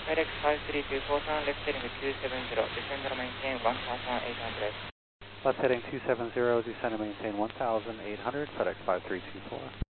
FedEx 5324, turn left heading to 270, descend and maintain 1800. Left heading 270, descend and maintain 1800, FedEx 5324.